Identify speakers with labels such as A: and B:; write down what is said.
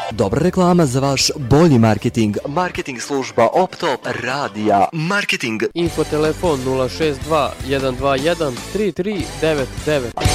A: Dobra reklama za vaš bolji marketing. Marketing služba Optop radija. Marketing.
B: Infotelefon 062 121 3399.